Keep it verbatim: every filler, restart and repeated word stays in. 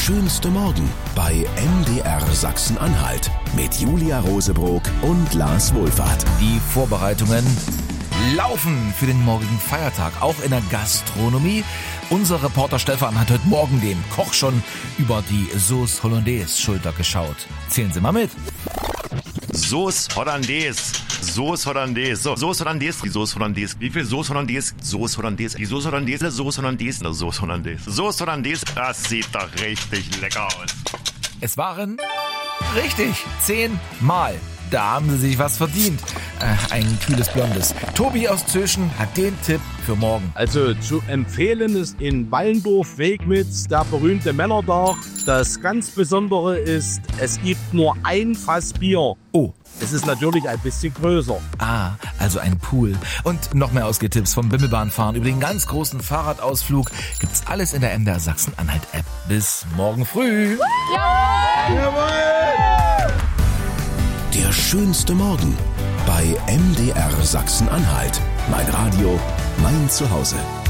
schönste Morgen bei M D R Sachsen-Anhalt mit Julia Rosebrock und Lars Wohlfahrt. Die Vorbereitungen laufen für den morgigen Feiertag, auch in der Gastronomie. Unser Reporter Stefan hat heute Morgen dem Koch schon über die Sauce Hollandaise Schulter geschaut. Zählen Sie mal mit. Sauce Hollandaise. Sauce Hollandaise. So, Sauce Hollandaise. Die Sauce Hollandaise. Wie viel Sauce Hollandaise? Sauce Hollandaise. Die Sauce Hollandaise. Sauce Hollandaise. Die Sauce Hollandaise. Sauce Hollandaise. Das sieht doch richtig lecker aus. Es waren richtig zehnmal. Da haben Sie sich was verdient. Äh, ein kühles Blondes. Tobi aus Zöschen hat den Tipp für morgen. Also zu empfehlen ist in Wallendorf-Wegnitz der berühmte Männerdach. Das ganz Besondere ist, es gibt nur ein Fass Bier. Oh. Es ist natürlich ein bisschen größer. Ah, also ein Pool. Und noch mehr Ausgehtipps vom Bimmelbahnfahren über den ganz großen Fahrradausflug gibt's alles in der M D R Sachsen-Anhalt-App. Bis morgen früh. Jawohl! Der schönste Morgen bei M D R Sachsen-Anhalt. Mein Radio, mein Zuhause.